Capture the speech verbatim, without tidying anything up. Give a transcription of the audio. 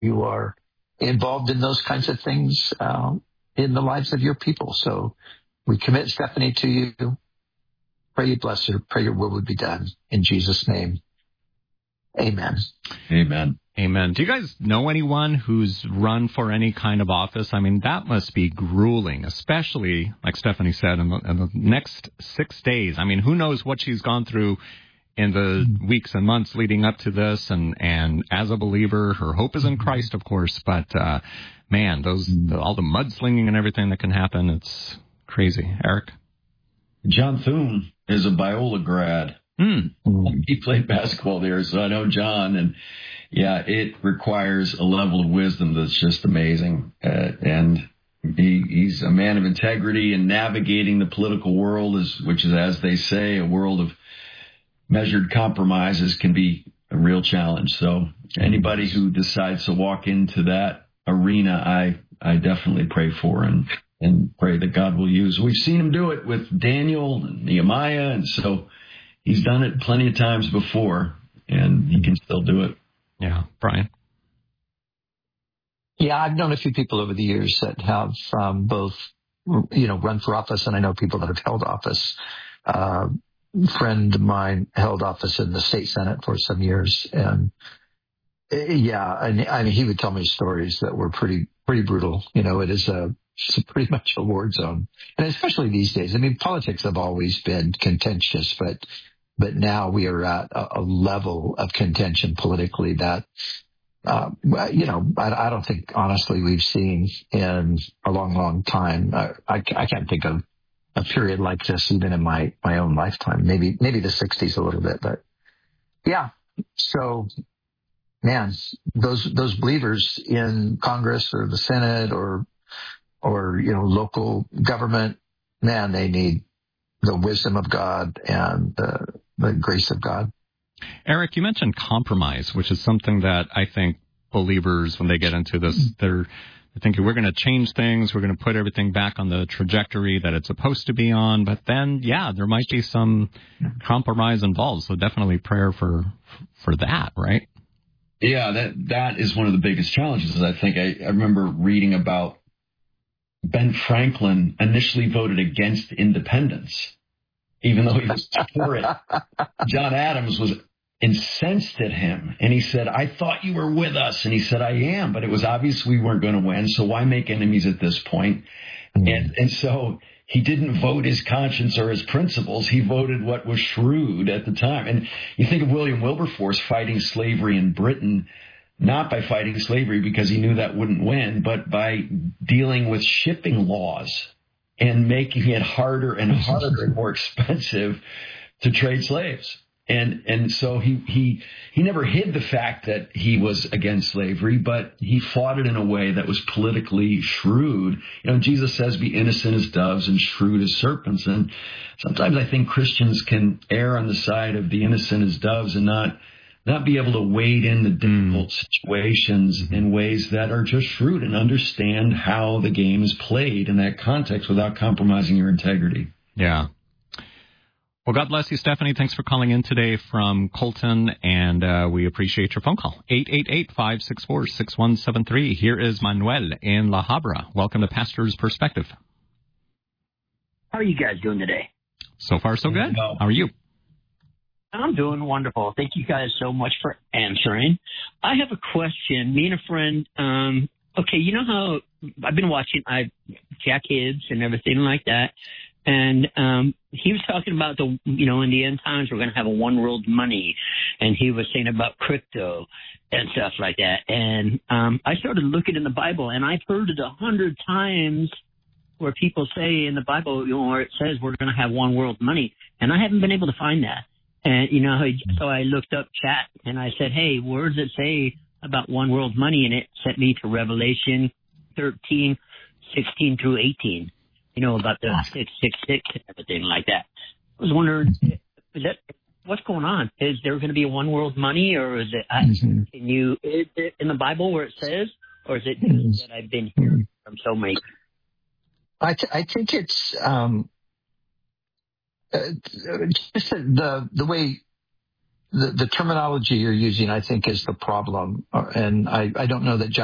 you are involved in those kinds of things uh, in the lives of your people. So we commit Stephanie to you. Pray you bless her. Pray your will would be done. In Jesus' name, amen. Amen. Amen. Do you guys know anyone who's run for any kind of office? I mean, that must be grueling, especially, like Stephanie said, in the, in the next six days. I mean, who knows what she's gone through in the weeks and months leading up to this. And, and as a believer, her hope is in Christ, of course. But, uh, man, those the, all the mudslinging and everything that can happen, it's crazy. Eric? John Thune is a Biola grad. Mm. He played basketball there, so I know John. And, yeah, it requires a level of wisdom that's just amazing. Uh, and he, he's a man of integrity and navigating the political world, is, which is, as they say, a world of measured compromises, can be a real challenge. So anybody who decides to walk into that arena, I, I definitely pray for and, and pray that God will use. We've seen him do it with Daniel and Nehemiah, and so he's done it plenty of times before, and he can still do it. Yeah. Brian? Yeah, I've known a few people over the years that have um, both, you know, run for office, and I know people that have held office. Uh, a friend of mine held office in the state senate for some years, and uh, yeah, and I mean, he would tell me stories that were pretty, pretty brutal. You know, it is a, it's pretty much a war zone, and especially these days. I mean, politics have always been contentious, but but now we are at a, a level of contention politically that. Uh, you know, I, I don't think, honestly, we've seen in a long, long time. Uh, I, I can't think of a period like this even in my, my own lifetime. Maybe, maybe the sixties a little bit, but yeah. So, man, those, those believers in Congress or the Senate or, or, you know, local government, man, they need the wisdom of God and the, the grace of God. Eric, you mentioned compromise, which is something that I think believers, when they get into this, they're, they're thinking we're going to change things, we're going to put everything back on the trajectory that it's supposed to be on. But then, yeah, there might be some compromise involved. So definitely prayer for for that, right? Yeah, that that is one of the biggest challenges. I think I, I remember reading about Ben Franklin initially voted against independence, even though he was for it. John Adams was incensed at him, and he said, I thought you were with us. And he said, I am, but it was obvious we weren't going to win, so why make enemies at this point? Mm-hmm. And and so he didn't vote his conscience or his principles. He voted what was shrewd at the time. And you think of William Wilberforce fighting slavery in Britain, not by fighting slavery because he knew that wouldn't win, but by dealing with shipping laws and making it harder and harder and more expensive to trade slaves. And and so he, he he never hid the fact that he was against slavery, but he fought it in a way that was politically shrewd. You know, Jesus says, be innocent as doves and shrewd as serpents. And sometimes I think Christians can err on the side of the innocent as doves and not not be able to wade in the difficult mm. situations in ways that are just shrewd and understand how the game is played in that context without compromising your integrity. Yeah. Well, God bless you, Stephanie. Thanks for calling in today from Colton, and uh, we appreciate your phone call. eight eight eight, five six four, six one seven three. Here is Manuel in La Habra. Welcome to Pastor's Perspective. How are you guys doing today? So far, so good. How are you? I'm doing wonderful. Thank you guys so much for answering. I have a question. Me and a friend, um, okay, you know how I've been watching I Jack Hibbs and everything like that. And um he was talking about the, you know, in the end times, we're going to have a one world money. And he was saying about crypto and stuff like that. And um I started looking in the Bible, and I've heard it a hundred times where people say in the Bible, you know, where it says we're going to have one world money. And I haven't been able to find that. And, you know, so I looked up chat and I said, hey, where does it say about one world money? And it sent me to Revelation thirteen, sixteen through eighteen. You know, about the six six six and everything like that. I was wondering, is that, what's going on? Is there going to be a one world money, or is it, I, mm-hmm. can you, is it in the Bible where it says, or is it mm-hmm. that I've been hearing from so many? I, th- I think it's, um, uh, just the, the way the, the terminology you're using, I think, is the problem. And I, I don't know that